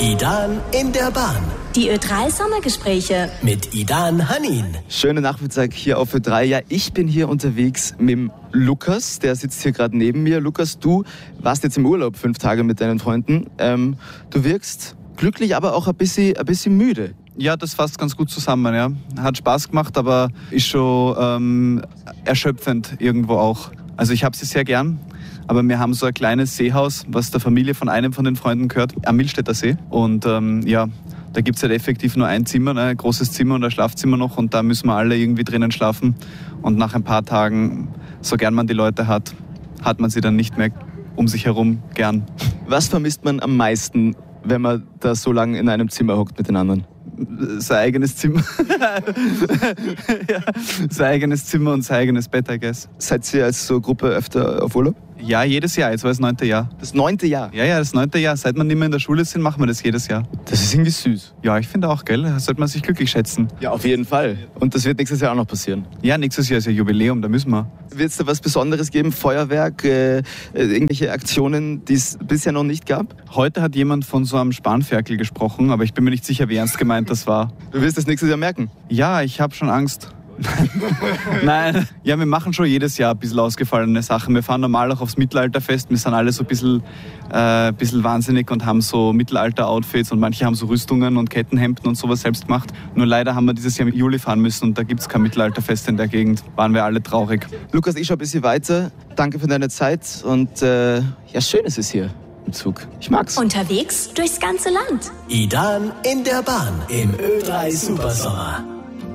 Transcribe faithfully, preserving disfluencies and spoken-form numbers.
Idan in der Bahn. Die Ö drei Sommergespräche Mit Idan Hanin. Schönen Nachmittag hier auf Ö drei. Ja, ich bin hier unterwegs mit dem Lukas, der sitzt hier gerade neben mir. Lukas, du warst jetzt im Urlaub fünf Tage mit deinen Freunden. Ähm, du wirkst glücklich, aber auch ein bisschen, ein bisschen müde. Ja, das fasst ganz gut zusammen. Ja. Hat Spaß gemacht, aber ist schon ähm, erschöpfend irgendwo auch. Also ich habe sie sehr gern, aber wir haben so ein kleines Seehaus, was der Familie von einem von den Freunden gehört, am Milstädter See. Und ähm, ja, da gibt es halt effektiv nur ein Zimmer, ne, ein großes Zimmer und ein Schlafzimmer noch, und da müssen wir alle irgendwie drinnen schlafen. Und nach ein paar Tagen, so gern man die Leute hat, hat man sie dann nicht mehr um sich herum gern. Was vermisst man am meisten, wenn man da so lange in einem Zimmer hockt mit den anderen? Sein eigenes Zimmer. Ja, sein eigenes Zimmer und sein eigenes Bett, I guess. Seid ihr als so Gruppe öfter auf Urlaub? Ja, jedes Jahr. Jetzt war das neunte Jahr. Das neunte Jahr? Ja, ja, das neunte Jahr. Seit wir nicht mehr in der Schule sind, machen wir das jedes Jahr. Das ist irgendwie süß. Ja, ich finde auch, gell? Da sollte man sich glücklich schätzen. Ja, auf jeden Fall. Und das wird nächstes Jahr auch noch passieren. Ja, nächstes Jahr ist ja Jubiläum, da müssen wir. Wird es da was Besonderes geben? Feuerwerk, äh, irgendwelche Aktionen, die es bisher noch nicht gab? Heute hat jemand von so einem Spanferkel gesprochen, aber ich bin mir nicht sicher, wie ernst gemeint das war. Du wirst das nächstes Jahr merken? Ja, ich habe schon Angst. Nein, ja, wir machen schon jedes Jahr ein bisschen ausgefallene Sachen. Wir fahren normal auch aufs Mittelalterfest. Wir sind alle so ein bisschen, äh, bisschen wahnsinnig und haben so Mittelalter-Outfits, und manche haben so Rüstungen und Kettenhemden und sowas selbst gemacht. Nur leider haben wir dieses Jahr im Juli fahren müssen und da gibt es kein Mittelalterfest in der Gegend. Waren wir alle traurig. Lukas, ich schon ein bisschen weiter. Danke für deine Zeit und äh, ja, schön ist es hier im Zug. Ich mag's. unterwegs durchs ganze Land. Idan in der Bahn im Ö drei Supersommer.